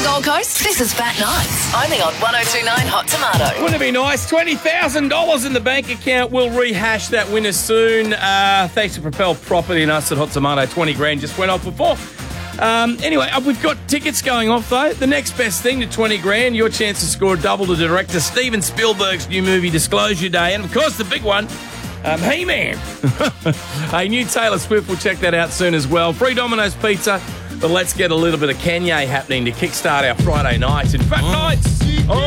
Gold Coast, this is Fat Nights, only on 102.9 Hot Tomato. Wouldn't it be nice? $20,000 in the bank account. We'll rehash that winner soon. Thanks to Propel Property and us at Hot Tomato. 20 grand just went off before. Anyway, we've got tickets going off, though. The next best thing to 20 grand, your chance to score a double to director Steven Spielberg's new movie, Disclosure Day. And, of course, the big one, He-Man. Hey, new Taylor Swift, we'll check that out soon as well. Free Domino's Pizza. But let's get a little bit of Kanye happening to kickstart our Friday nights. In fact, nights.